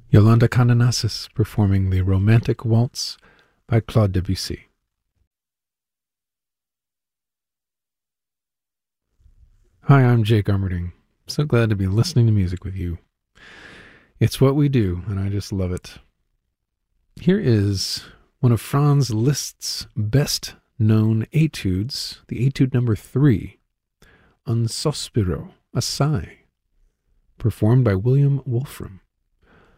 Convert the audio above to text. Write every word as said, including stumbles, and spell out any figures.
Yolanda Kandanakis performing the Romantic Waltz by Claude Debussy. Hi, I'm Jake Armerding. So glad to be listening to music with you. It's what we do, and I just love it. Here is one of Franz Liszt's best-known etudes, the etude number three, Un sospiro, a sigh, performed by William Wolfram.